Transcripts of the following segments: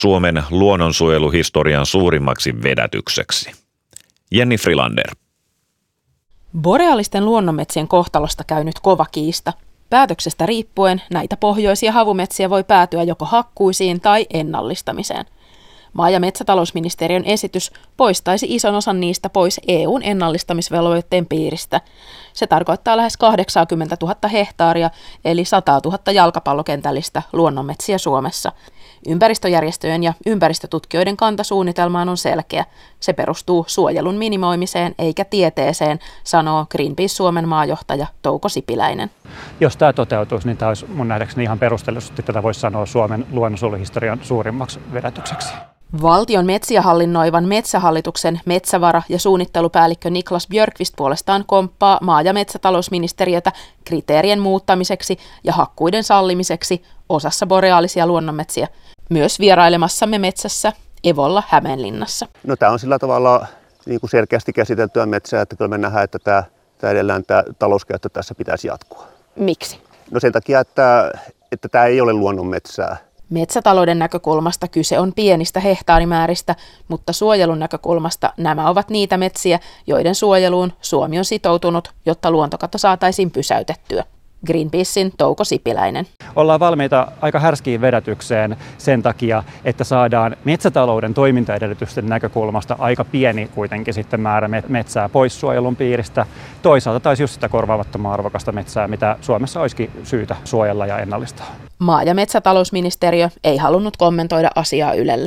Suomen luonnonsuojeluhistorian suurimmaksi vedätykseksi. Jenni Frilander. Boreaalisten luonnonmetsien kohtalosta käy nyt kova kiista. Päätöksestä riippuen näitä pohjoisia havumetsiä voi päätyä joko hakkuisiin tai ennallistamiseen. Maa- ja metsätalousministeriön esitys poistaisi ison osan niistä pois EU:n ennallistamisvelvoitteen piiristä. Se tarkoittaa lähes 80 000 hehtaaria eli 100 000 jalkapallokentällistä luonnonmetsiä Suomessa. Ympäristöjärjestöjen ja ympäristötutkijoiden kanta suunnitelmaan on selkeä. Se perustuu suojelun minimoimiseen eikä tieteeseen, sanoo Greenpeace Suomen maajohtaja Touko Sipiläinen. Jos tämä toteutuisi, niin tämä olisi mun nähdäkseni ihan perustellusti, tätä voisi sanoa Suomen luonnonsuojeluhistorian suurimmaksi vedätykseksi. Valtion metsiä hallinnoivan Metsähallituksen metsävara- ja suunnittelupäällikkö Niklas Björkvist puolestaan komppaa maa- ja metsätalousministeriötä kriteerien muuttamiseksi ja hakkuiden sallimiseksi osassa boreaalisia luonnonmetsiä, myös vierailemassamme metsässä Evolla Hämeenlinnassa. No, tämä on sillä tavalla niin kuin selkeästi käsiteltyä metsää, että kyllä me nähdään, että tämä talouskäyttö tässä pitäisi jatkua. Miksi? No sen takia, että tämä ei ole luonnonmetsää. Metsätalouden näkökulmasta kyse on pienistä hehtaarimääristä, mutta suojelun näkökulmasta nämä ovat niitä metsiä, joiden suojeluun Suomi on sitoutunut, jotta luontokato saataisiin pysäytettyä. Greenpeacein Touko Sipiläinen. Ollaan valmiita aika härskiin vedätykseen sen takia, että saadaan metsätalouden toimintaedellytysten näkökulmasta aika pieni kuitenkin sitten määrä metsää pois suojelun piiristä. Toisaalta taas just sitä korvaamattoman arvokasta metsää, mitä Suomessa olisikin syytä suojella ja ennallistaa. Maa- ja metsätalousministeriö ei halunnut kommentoida asiaa Ylelle.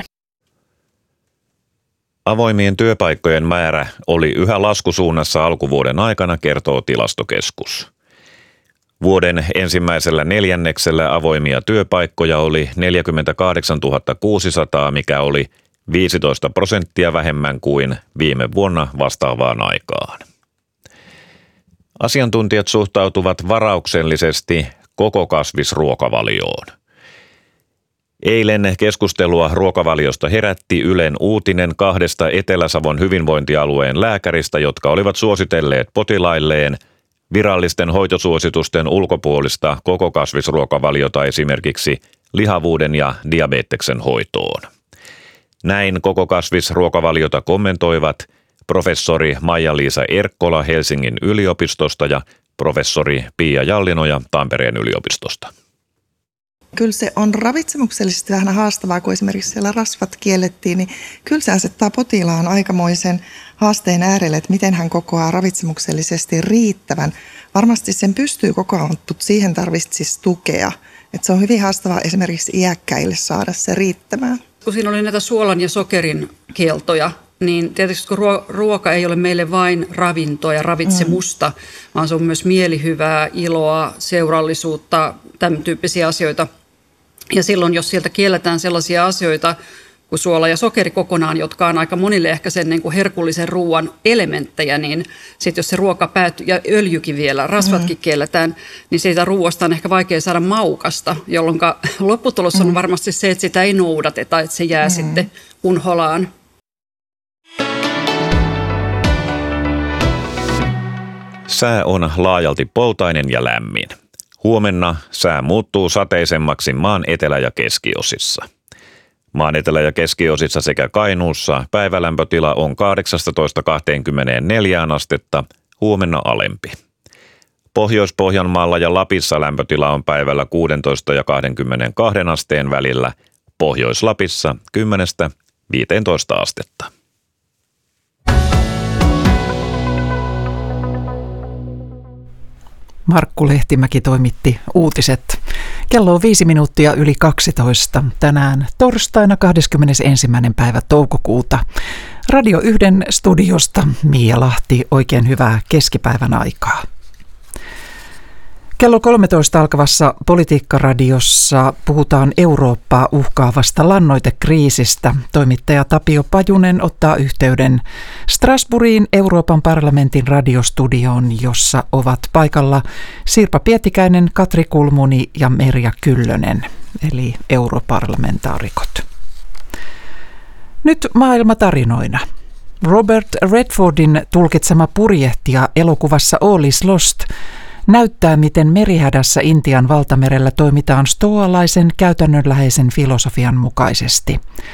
Avoimien työpaikkojen määrä oli yhä laskusuunnassa alkuvuoden aikana, kertoo Tilastokeskus. Vuoden ensimmäisellä neljänneksellä avoimia työpaikkoja oli 48 600, mikä oli 15% vähemmän kuin viime vuonna vastaavaan aikaan. Asiantuntijat suhtautuvat varauksellisesti koko kasvisruokavalioon. Eilen keskustelua ruokavaliosta herätti Ylen uutinen 2 Etelä-Savon hyvinvointialueen lääkäristä, jotka olivat suositelleet potilailleen virallisten hoitosuositusten ulkopuolista koko kasvisruokavaliota esimerkiksi lihavuuden ja diabeteksen hoitoon. Näin koko kasvisruokavaliota kommentoivat professori Maija-Liisa Erkkola Helsingin yliopistosta ja professori Pia Jallinoja Tampereen yliopistosta. Kyllä se on ravitsemuksellisesti vähän haastavaa, kun esimerkiksi siellä rasvat kiellettiin, niin kyllä se asettaa potilaan aikamoisen haasteen äärelle, että miten hän kokoaa ravitsemuksellisesti riittävän. Varmasti sen pystyy kokoamaan, mutta siihen tarvitsisi tukea. Että se on hyvin haastavaa esimerkiksi iäkkäille saada se riittämään. Kun siinä oli näitä suolan ja sokerin kieltoja, niin tietysti kun ruoka ei ole meille vain ravintoa ja ravitsemusta, vaan se on myös mielihyvää, iloa, seurallisuutta, tämän tyyppisiä asioita. Ja silloin, jos sieltä kielletään sellaisia asioita kuin suola ja sokeri kokonaan, jotka on aika monille ehkä sen niin kuin herkullisen ruoan elementtejä, niin sitten jos se ruoka päätyy, ja öljykin vielä, rasvatkin kielletään, niin siitä ruoasta on ehkä vaikea saada maukasta, jolloin lopputulos on varmasti se, että sitä ei noudateta, että se jää sitten unholaan. Sää on laajalti poutainen ja lämmin. Huomenna sää muuttuu sateisemmaksi maan etelä- ja keskiosissa. Maan etelä- ja keskiosissa sekä Kainuussa päivälämpötila on 18–24 astetta, huomenna alempi. Pohjois-Pohjanmaalla ja Lapissa lämpötila on päivällä 16 ja 22 asteen välillä, Pohjois-Lapissa 10–15 astetta. Markku Lehtimäki toimitti uutiset. Kello on 5 minuuttia yli 12. Tänään torstaina 21. päivä toukokuuta. Radio 1 studiosta Mia Lahti, oikein hyvää keskipäivän aikaa. Kello 13 alkavassa Politiikkaradiossa puhutaan Eurooppaa uhkaavasta lannoitekriisistä. Toimittaja Tapio Pajunen ottaa yhteyden Strasbourgiin Euroopan parlamentin radiostudioon, jossa ovat paikalla Sirpa Pietikäinen, Katri Kulmuni ja Merja Kyllönen, eli europarlamentaarikot. Nyt maailmatarinoina. Robert Redfordin tulkitsema purjehtija elokuvassa All is Lost näyttää, miten merihädässä Intian valtamerellä toimitaan stoalaisen käytännönläheisen filosofian mukaisesti.